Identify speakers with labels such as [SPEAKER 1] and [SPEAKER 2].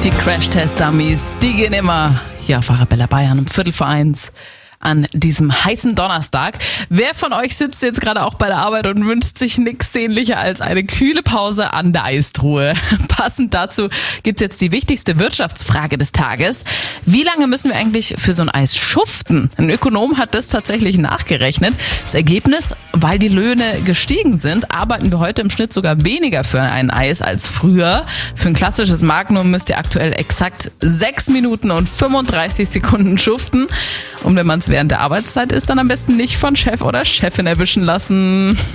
[SPEAKER 1] Die Crash-Test-Dummies, die gehen immer hier auf Arabella Bayern um 12:45 an diesem heißen Donnerstag. Wer von euch sitzt jetzt gerade auch bei der Arbeit und wünscht sich nichts sehnlicher als eine kühle Pause an der Eistruhe? Passend dazu gibt's jetzt die wichtigste Wirtschaftsfrage des Tages. Wie lange müssen wir eigentlich für so ein Eis schuften? Ein Ökonom hat das tatsächlich nachgerechnet. Das Ergebnis, weil die Löhne gestiegen sind, arbeiten wir heute im Schnitt sogar weniger für ein Eis als früher. Für ein klassisches Magnum müsst ihr aktuell exakt 6 Minuten und 35 Sekunden schuften. Und wenn man es während der Arbeitszeit isst, dann am besten nicht von Chef oder Chefin erwischen lassen.